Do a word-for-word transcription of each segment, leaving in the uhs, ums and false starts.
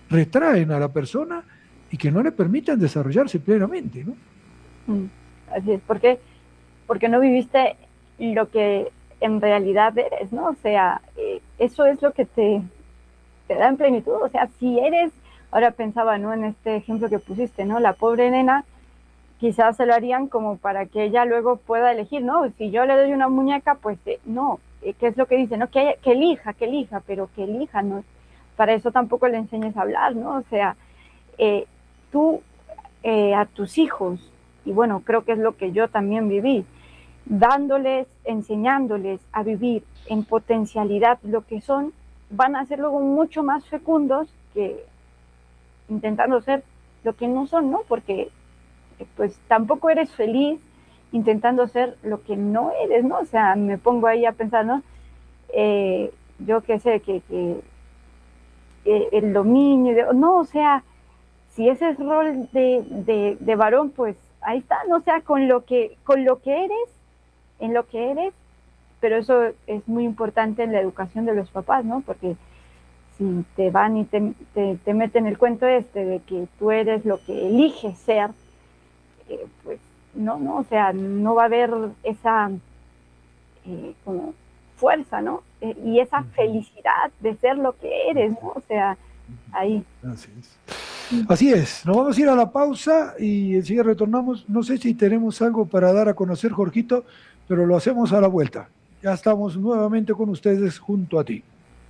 retraen a la persona y que no le permitan desarrollarse plenamente, ¿no? Así es, porque, porque no viviste lo que en realidad eres, ¿no? O sea, eh, eso es lo que te, te da en plenitud. O sea, si eres, ahora pensaba, ¿no? En este ejemplo que pusiste, ¿no? La pobre nena, quizás se lo harían como para que ella luego pueda elegir, ¿no? Si yo le doy una muñeca, pues eh, no, eh, ¿qué es lo que dice? ¿No? Que, que elija, que elija, pero que elija, ¿no? Para eso tampoco le enseñes a hablar, ¿no? O sea, eh, tú eh, a tus hijos, y bueno, creo que es lo que yo también viví, dándoles, enseñándoles a vivir en potencialidad lo que son, van a ser luego mucho más fecundos que intentando ser lo que no son, ¿no? Porque pues tampoco eres feliz intentando ser lo que no eres, ¿no? O sea, me pongo ahí a pensar, ¿no? Eh, yo qué sé, que, que eh, el dominio, de, no, o sea, si ese es rol de, de, de varón, pues ahí está, ¿no? O sea, con lo que, con lo que eres, en lo que eres, pero eso es muy importante en la educación de los papás, ¿no? Porque si te van y te, te, te meten el cuento este de que tú eres lo que eliges ser, eh, pues no, no, o sea, no va a haber esa eh, como fuerza, ¿no? Eh, y esa felicidad de ser lo que eres, ¿no? O sea, ahí. Así es. Así es, nos vamos a ir a la pausa y enseguida retornamos. No sé si tenemos algo para dar a conocer, Jorgito, pero lo hacemos a la vuelta. Ya estamos nuevamente con ustedes junto a ti.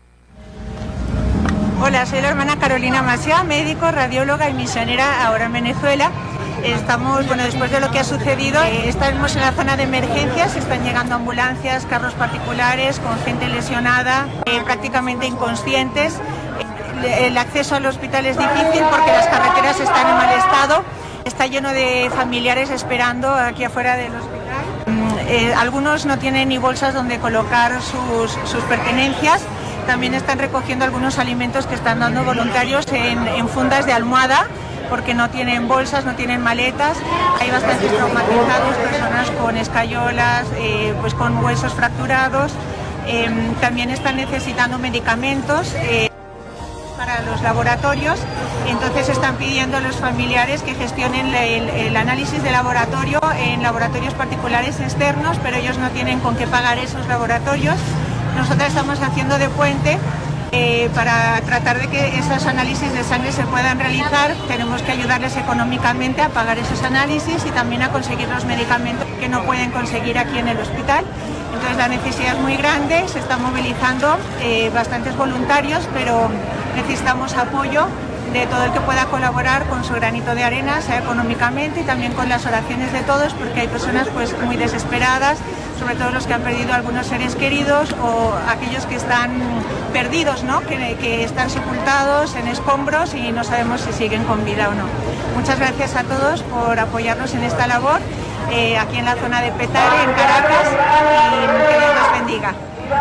Hola, soy la hermana Carolina Maciá, médico, radióloga y misionera ahora en Venezuela. Estamos, bueno, después de lo que ha sucedido, eh, estamos en la zona de emergencias, están llegando ambulancias, carros particulares con gente lesionada, eh, prácticamente inconscientes. El acceso al hospital es difícil porque las carreteras están en mal estado. Está lleno de familiares esperando aquí afuera del hospital. Eh, algunos no tienen ni bolsas donde colocar sus, sus pertenencias. También están recogiendo algunos alimentos que están dando voluntarios en, en fundas de almohada porque no tienen bolsas, no tienen maletas. Hay bastantes traumatizados, personas con escayolas, eh, pues con huesos fracturados. Eh, también están necesitando medicamentos. Eh, para los laboratorios, entonces están pidiendo a los familiares que gestionen el, el análisis de laboratorio en laboratorios particulares externos, pero ellos no tienen con qué pagar esos laboratorios. Nosotros estamos haciendo de puente eh, para tratar de que esos análisis de sangre se puedan realizar. Tenemos que ayudarles económicamente a pagar esos análisis y también a conseguir los medicamentos que no pueden conseguir aquí en el hospital. Entonces la necesidad es muy grande, se están movilizando eh, bastantes voluntarios, pero necesitamos apoyo de todo el que pueda colaborar con su granito de arena, sea económicamente y también con las oraciones de todos, porque hay personas pues muy desesperadas, sobre todo los que han perdido algunos seres queridos o aquellos que están perdidos, ¿no? que, que están sepultados en escombros y no sabemos si siguen con vida o no. Muchas gracias a todos por apoyarnos en esta labor, eh, aquí en la zona de Petare, en Caracas, y que Dios los bendiga.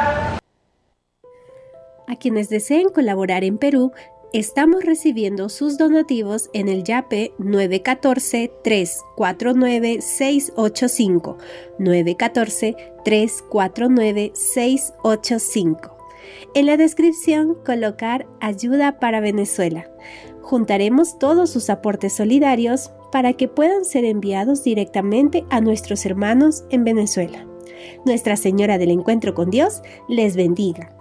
A quienes deseen colaborar en Perú, estamos recibiendo sus donativos en el YAPE nueve uno cuatro, tres cuatro nueve, seis ocho cinco, nueve uno cuatro, tres cuatro nueve, seis ocho cinco. En la descripción colocar Ayuda para Venezuela. Juntaremos todos sus aportes solidarios para que puedan ser enviados directamente a nuestros hermanos en Venezuela. Nuestra Señora del Encuentro con Dios les bendiga.